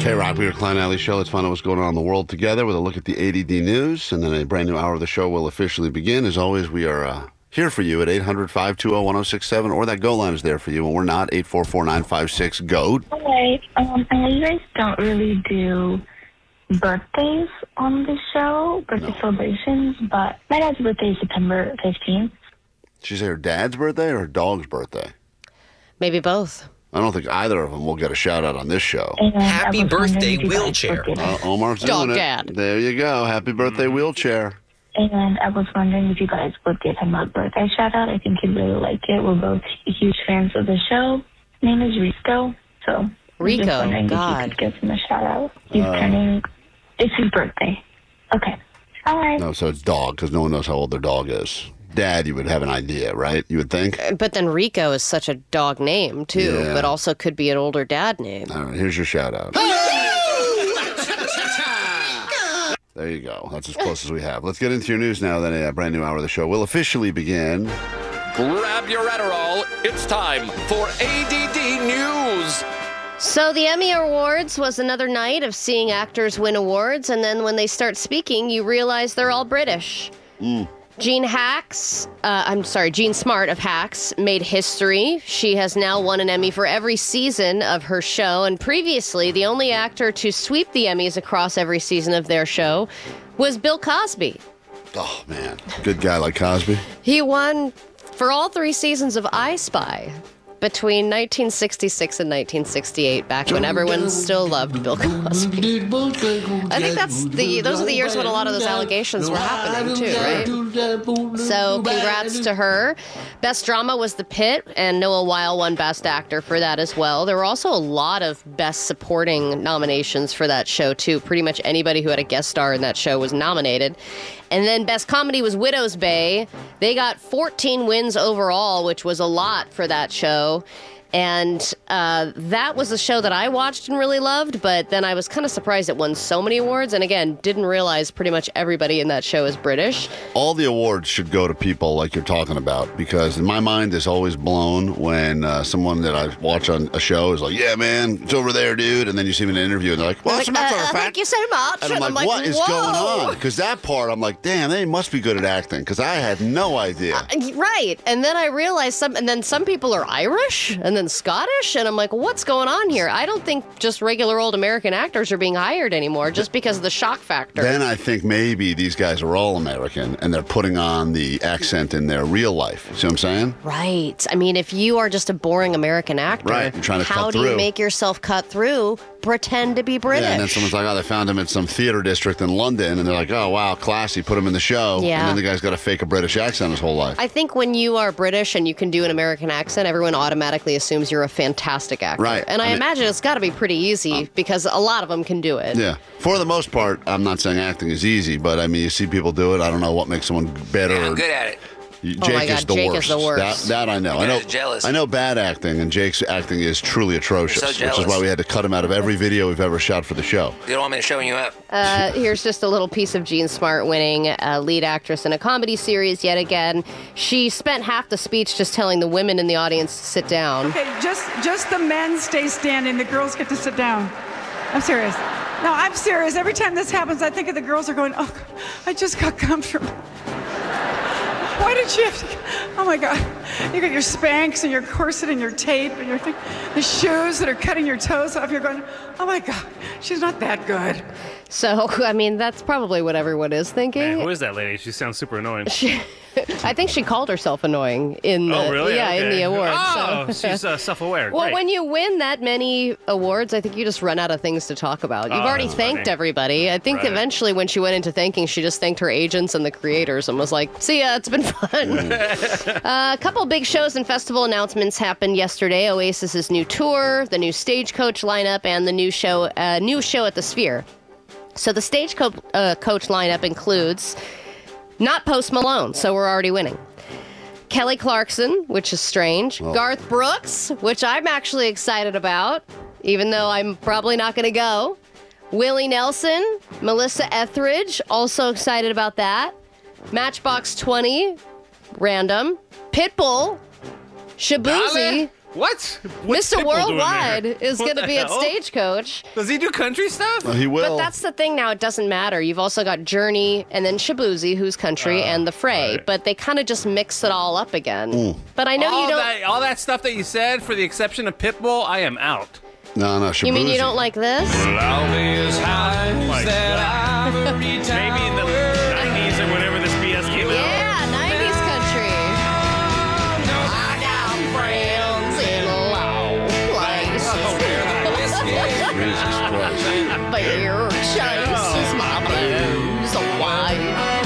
K-Rock, we are Klein Alley Show. Let's find out what's going on in the world together with a look at the ADD news, and then a brand new hour of the show will officially begin. As always, we are here for you at 800-520-1067, or that GO line is there for you, and we're not, 844-956-GOAT. Hi. I know you guys don't really do birthdays on the show, birthday celebrations, but my dad's birthday is September 15th. Did she say her dad's birthday or her dog's birthday? Maybe both. I don't think either of them will get a shout-out on this show. And Happy I was wondering birthday, if you guys wheelchair. would get it. Omar's Dog doing it. dad. There you go. Happy birthday, wheelchair. And I was wondering if you guys would give him a birthday shout-out. I think he'd really like it. We're both huge fans of the show. His name is Rico, so I'm Rico, just wondering God. if you could give him a shout-out. He's turning... It's his birthday. Okay. Bye. No, so it's dog, because no one knows how old their dog is. Dad, you would have an idea, right? You would think? But then Rico is such a dog name, too, Yeah. but also could be an older dad name. All right, here's your shout-out. There you go. That's as close as we have. Let's get into your news now. Then a brand new hour of the show will officially begin. Grab your Adderall. It's time for ADD News. So the Emmy Awards was another night of seeing actors win awards, and then when they start speaking, you realize they're all British. Jean Smart of Hacks made history. She has now won an Emmy for every season of her show, and previously, the only actor to sweep the Emmys across every season of their show was Bill Cosby. Oh, man. Good guy like Cosby. He won for all 3 seasons of I Spy between 1966 and 1968, back when everyone still loved Bill Cosby. I think those are the years when a lot of those allegations were happening too, right? So congrats to her. Best drama was The Pit, and Noah Weil won Best Actor for that as well. There were also a lot of Best Supporting nominations for that show too. Pretty much anybody who had a guest star in that show was nominated. And then Best Comedy was Widow's Bay. They got 14 wins overall, which was a lot for that show. And that was a show that I watched and really loved, but then I was kind of surprised it won so many awards. And again, didn't realize pretty much everybody in that show is British. All the awards should go to people like you're talking about, because in my mind, it's always blown when someone that I watch on a show is like, yeah, man, it's over there, dude. And then you see them in an interview and they're like, well, Thank you so much. And I'm like, what is whoa. going on? Because that part, I'm like, damn, they must be good at acting, because I had no idea. Right. And then I realized some people are Irish and then Scottish, and I'm like, what's going on here? I don't think just regular old American actors are being hired anymore just because of the shock factor. Then I think maybe these guys are all American and they're putting on the accent in their real life. See what I'm saying? Right. I mean, if you are just a boring American actor, Right, you're trying to how cut do you through. make yourself cut through? Pretend to be British. Yeah, and then someone's like, oh, they found him in some theater district in London, and they're like, oh, wow, classy, put him in the show. Yeah. And then the guy's got to fake a British accent his whole life. I think when you are British and you can do an American accent, everyone automatically assumes you're a fantastic actor. Right. And I imagine it's got to be pretty easy because a lot of them can do it. Yeah. For the most part, I'm not saying acting is easy, but I mean, you see people do it. I don't know what makes someone better. Yeah, I'm good at it. Jake my God, is the Jake worst. is the worst. That I know. You guys are jealous. I know bad acting, and Jake's acting is truly atrocious, I'm so which jealous. is why we had to cut him out of every video we've ever shot for the show. You don't want me to show you up. Here's just a little piece of Jean Smart winning lead actress in a comedy series yet again. She spent half the speech just telling the women in the audience to sit down. Okay, just the men stay standing. The girls get to sit down. I'm serious. No, I'm serious. Every time this happens, I think of the girls are going, oh, I just got comfortable. Why did you have to? Oh my God. You got your Spanx and your corset and your tape and your thing, the shoes that are cutting your toes off. You're going, oh my God, she's not that good. So, I mean, that's probably what everyone is thinking. Man, who is that lady? She sounds super annoying. I think she called herself annoying in the, Oh, really? yeah, in Okay. the awards. Oh, so. she's self-aware. Well, Great. when you win that many awards, I think you just run out of things to talk about. You've already that's thanked funny. everybody. I think Right. eventually when she went into thanking, she just thanked her agents and the creators and was like, see ya, it's been fun. A couple big shows and festival announcements happened yesterday. Oasis's new tour, the new Stagecoach lineup, and the new show at the Sphere. So the Stagecoach lineup includes not Post Malone, so we're already winning. Kelly Clarkson, which is strange. Garth Brooks, which I'm actually excited about, even though I'm probably not going to go. Willie Nelson, Melissa Etheridge, also excited about that. Matchbox 20, random. Pitbull, Shabuzi, What? What's Mr. Pitbull doing Worldwide there? is What going to the be at hell? Stagecoach. Does he do country stuff? He will. But that's the thing now. It doesn't matter. You've also got Journey and then Shabuzi, who's country, and The Fray. right. But they kind of just mix it all up again. But I know you don't. All that stuff that you said, for the exception of Pitbull, I am out. No, You mean you Shabuzi. don't like this? My God. Maybe in the 90s or whatever this BS came out. Yeah, 90s country. I got friends in low places. Jesus Christ. Bear chases my blues away.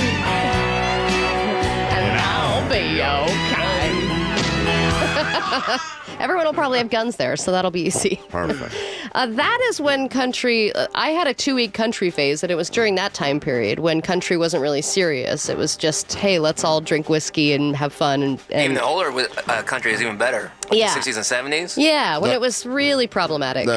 And I'll be okay. Everyone will probably have guns there, so that'll be easy. Perfect. That is when country. I had a 2-week country phase, and it was during that time period when country wasn't really serious. It was just, hey, let's all drink whiskey and have fun. And Even the older country is even better. Yeah. The 60s and 70s. yeah, when it was really problematic.